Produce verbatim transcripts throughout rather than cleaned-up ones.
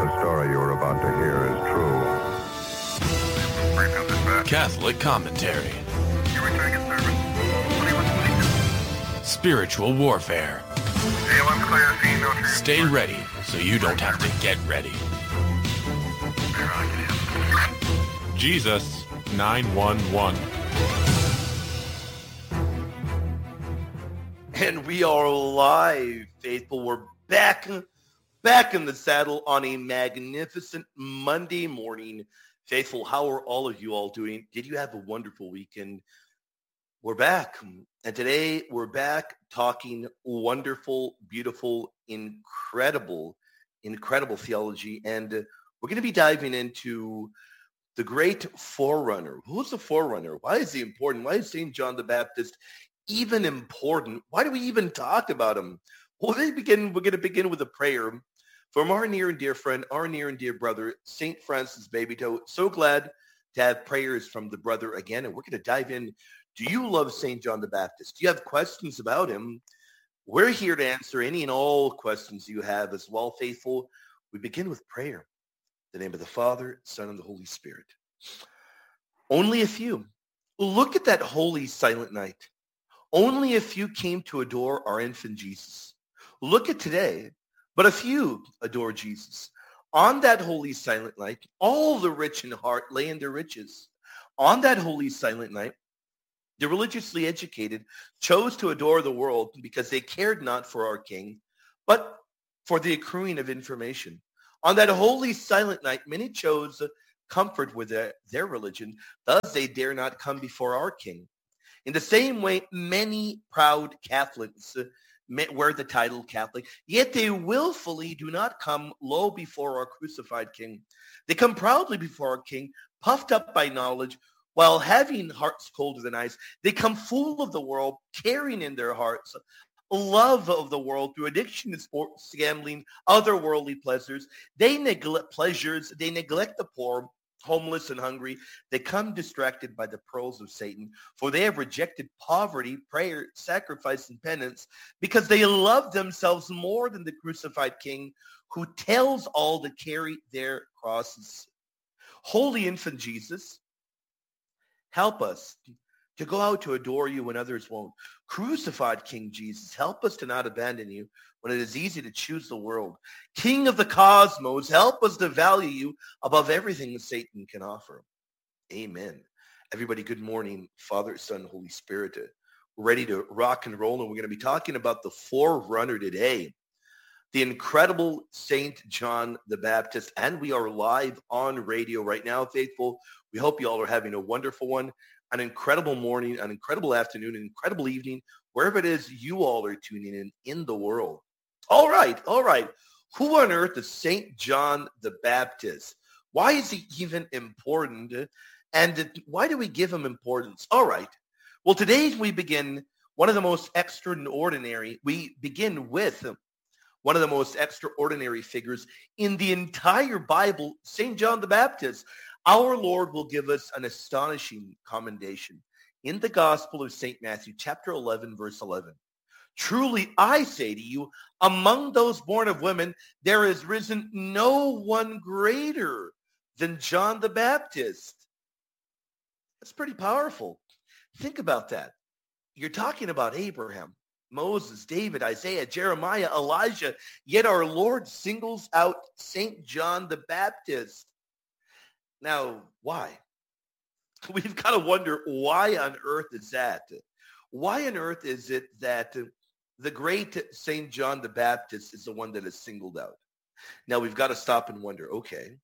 The story you are about to hear is true. Catholic commentary. Spiritual warfare. Stay ready so you don't have to get ready. Jesus nine one one. And we are live, faithful. We're back, back in the saddle on a magnificent Monday morning. Faithful, how are all of you all doing? Did you have a wonderful weekend? We're back. And today we're back talking wonderful, beautiful, incredible, incredible theology. And we're going to be diving into the great forerunner. Who's the forerunner? Why is he important? Why is Saint John the Baptist even important? Why do we even talk about him? Well, they begin, we're going to begin with a prayer from our near and dear friend, our near and dear brother, Saint Francis Babytoe. So glad to have prayers from the brother again. And we're going to dive in. Do you love Saint John the Baptist? Do you have questions about him? We're here to answer any and all questions you have as well, faithful. We begin with prayer. In the name of the Father, Son, and the Holy Spirit. Only a few. Look at that holy silent night. Only a few came to adore our infant Jesus. Look at today, but a few adore Jesus. On that holy silent night, all the rich in heart lay in their riches. On that holy silent night, the religiously educated chose to adore the world because they cared not for our King, but for the accruing of information. On that holy silent night, many chose comfort with their, their religion. Thus, they dare not come before our King. In the same way, many proud Catholics wear the title Catholic, yet they willfully do not come low before our crucified King. They come proudly before our King, puffed up by knowledge, while having hearts colder than ice. They come full of the world, carrying in their hearts love of the world through addiction to sports, gambling, other worldly pleasures. They neglect pleasures. They neglect the poor, homeless, and hungry. They come distracted by the pearls of Satan, for they have rejected poverty, prayer, sacrifice, and penance, because they love themselves more than the crucified King, who tells all to carry their crosses. Holy infant Jesus, help us to go out to adore you when others won't. Crucified King Jesus, help us to not abandon you when it is easy to choose the world. King of the cosmos, help us to value you above everything that Satan can offer. Amen. Everybody, good morning. Father, Son, Holy Spirit. We're ready to rock and roll, and we're going to be talking about the forerunner today, the incredible Saint John the Baptist. And we are live on radio right now, faithful. We hope you all are having a wonderful one, an incredible morning, an incredible afternoon, an incredible evening, wherever it is you all are tuning in in the world. All right, all right. Who on earth is Saint John the Baptist? Why is he even important? And why do we give him importance? All right. Well, today we begin one of the most extraordinary. We begin with one of the most extraordinary figures in the entire Bible, Saint John the Baptist. Our Lord will give us an astonishing commendation in the Gospel of Saint Matthew, chapter eleven, verse eleven. Truly, I say to you, among those born of women, there has risen no one greater than John the Baptist. That's pretty powerful. Think about that. You're talking about Abraham, Moses, David, Isaiah, Jeremiah, Elijah, yet our Lord singles out Saint John the Baptist. Now, why? We've got to wonder, why on earth is that? Why on earth is it that the great Saint John the Baptist is the one that is singled out? Now, we've got to stop and wonder, okay,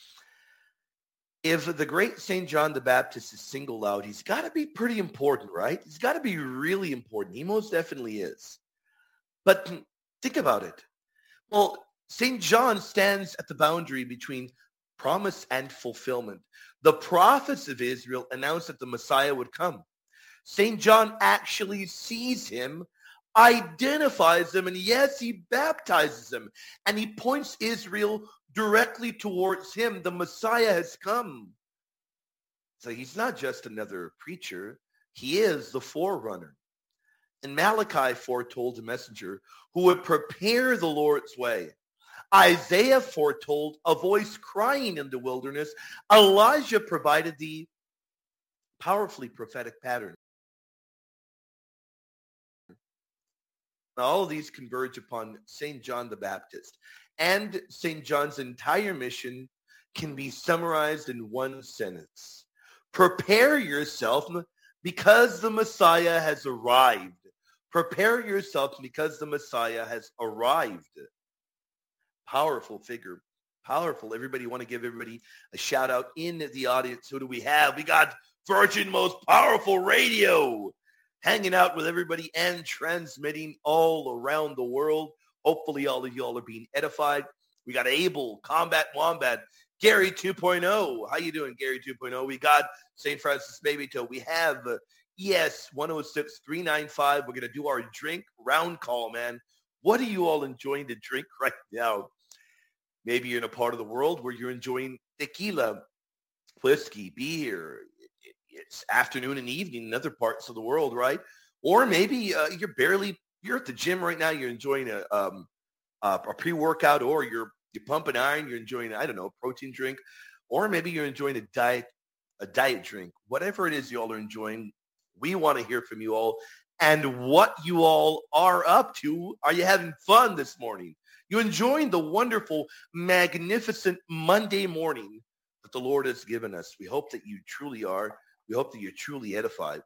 if the great Saint John the Baptist is singled out, he's got to be pretty important, right? He's got to be really important. He most definitely is. But think about it. Well, Saint John stands at the boundary between promise and fulfillment. The prophets of Israel announced that the Messiah would come. Saint John actually sees him, identifies him, and yes, he baptizes him. And he points Israel directly towards him. The Messiah has come. So he's not just another preacher. He is the forerunner. And Malachi foretold the messenger who would prepare the Lord's way. Isaiah foretold a voice crying in the wilderness. Elijah provided the powerfully prophetic pattern. All of these converge upon Saint John the Baptist. And Saint John's entire mission can be summarized in one sentence. Prepare yourself because the Messiah has arrived. Prepare yourself because the Messiah has arrived. Powerful figure. Powerful. Everybody want to give everybody a shout out in the audience. Who do we have? We got Virgin Most Powerful Radio hanging out with everybody and transmitting all around the world. Hopefully all of y'all are being edified. We got Abel, Combat Wombat, Gary two point oh. How you doing, Gary two point oh? We got Saint Francis Baby Toe. We have uh, E S one oh six three nine five. We're going to do our drink round call, man. What are you all enjoying to drink right now? Maybe you're in a part of the world where you're enjoying tequila, whiskey, beer. It's afternoon and evening in other parts of the world, right? Or maybe uh, you're barely, you're at the gym right now. You're enjoying a, um, a pre-workout, or you're you're pumping iron. You're enjoying, I don't know, a protein drink, or maybe you're enjoying a diet, a diet drink. Whatever it is you all are enjoying, we want to hear from you all and what you all are up to. Are you having fun this morning? You enjoying the wonderful, magnificent Monday morning that the Lord has given us? We hope that you truly are. We hope that you're truly edified.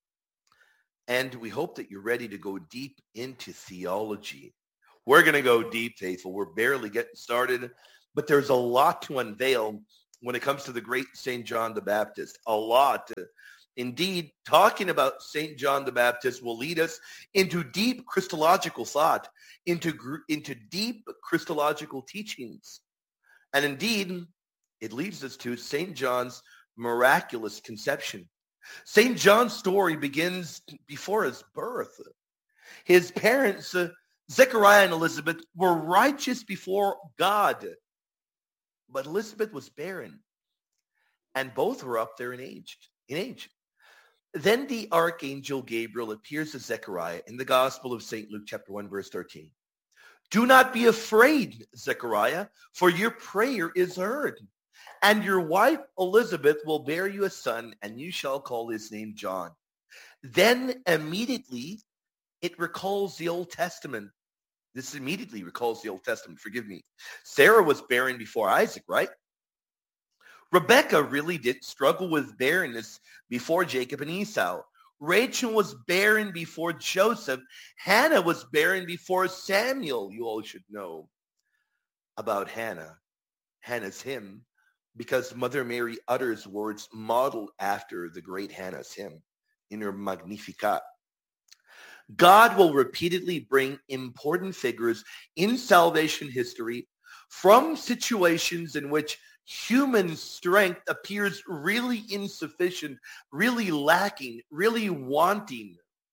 And we hope that you're ready to go deep into theology. We're going to go deep, faithful. We're barely getting started, but there's a lot to unveil when it comes to the great Saint John the Baptist. A lot. Indeed, talking about Saint John the Baptist will lead us into deep Christological thought, into, into deep Christological teachings. And indeed, it leads us to Saint John's miraculous conception. Saint John's story begins before his birth. His parents, uh, Zechariah and Elizabeth, were righteous before God, but Elizabeth was barren, and both were up there in age. In age. Then the archangel Gabriel appears to Zechariah in the Gospel of Saint Luke, chapter one, verse thirteen. Do not be afraid, Zechariah, for your prayer is heard. And your wife Elizabeth will bear you a son, and you shall call his name John. Then immediately it recalls the Old Testament. This immediately recalls the Old Testament. Forgive me. Sarah was barren before Isaac, right? Rebecca really did struggle with barrenness before Jacob and Esau. Rachel was barren before Joseph. Hannah was barren before Samuel. You all should know about Hannah, Hannah's hymn, because Mother Mary utters words modeled after the great Hannah's hymn in her Magnificat. God will repeatedly bring important figures in salvation history from situations in which human strength appears really insufficient, really lacking, really wanting.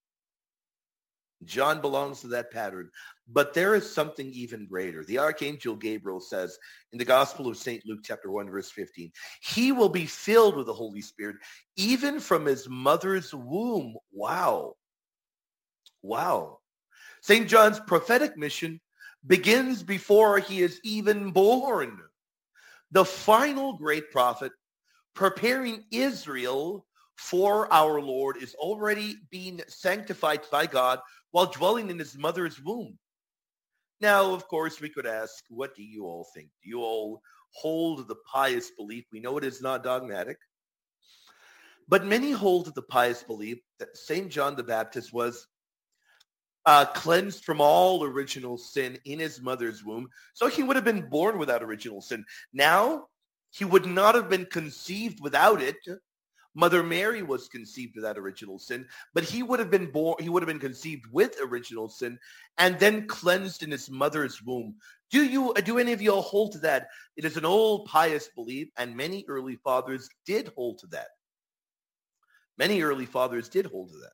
John belongs to that pattern. But there is something even greater. The archangel Gabriel says in the Gospel of Saint Luke, chapter one, verse fifteen, he will be filled with the Holy Spirit, even from his mother's womb. Wow. Wow. Saint John's prophetic mission begins before he is even born. The final great prophet preparing Israel for our Lord is already being sanctified by God while dwelling in his mother's womb. Now, of course, we could ask, what do you all think? Do you all hold the pious belief? We know it is not dogmatic, but many hold the pious belief that Saint John the Baptist was uh, cleansed from all original sin in his mother's womb, so he would have been born without original sin. Now, he would not have been conceived without it. Mother Mary was conceived without original sin, but he would have been born, he would have been conceived with original sin and then cleansed in his mother's womb. Do you, do any of you all hold to that? It is an old pious belief, and many early fathers did hold to that. Many early fathers did hold to that.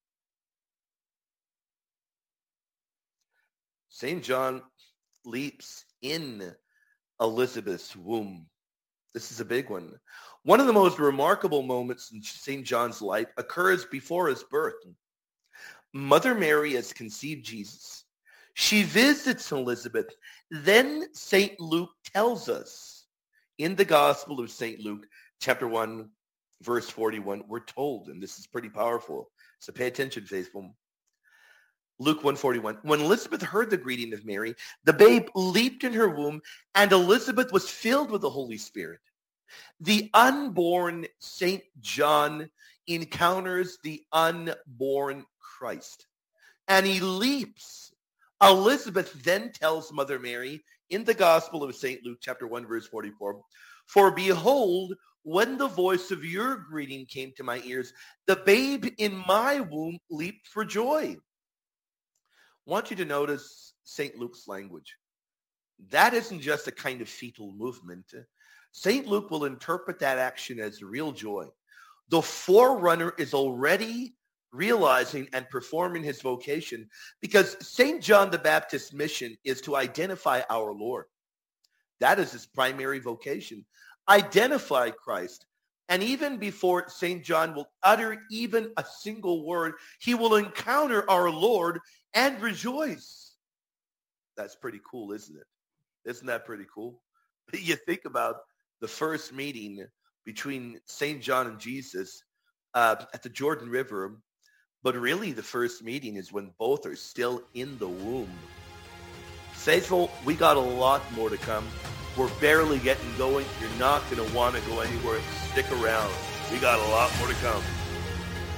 Saint John leaps in Elizabeth's womb. This is a big one. One of the most remarkable moments in Saint John's life occurs before his birth. Mother Mary has conceived Jesus. She visits Elizabeth. Then Saint Luke tells us in the Gospel of Saint Luke, chapter one, verse forty-one, we're told, and this is pretty powerful, so pay attention, faithful. Luke one forty-one, when Elizabeth heard the greeting of Mary, the babe leaped in her womb, and Elizabeth was filled with the Holy Spirit. The unborn Saint John encounters the unborn Christ, and he leaps. Elizabeth then tells Mother Mary in the Gospel of Saint Luke, chapter one, verse forty-four, for behold, when the voice of your greeting came to my ears, the babe in my womb leaped for joy. I want you to notice Saint Luke's language. That isn't just a kind of fetal movement. Saint Luke will interpret that action as real joy. The forerunner is already realizing and performing his vocation, because Saint John the Baptist's mission is to identify our Lord. That is his primary vocation. Identify Christ. And even before Saint John will utter even a single word, he will encounter our Lord and rejoice. That's pretty cool, isn't it? Isn't that pretty cool? You think about the first meeting between Saint John and Jesus uh, at the Jordan River, but really the first meeting is when both are still in the womb. Faithful, we got a lot more to come. We're barely getting going. You're not going to want to go anywhere. Stick around. We got a lot more to come.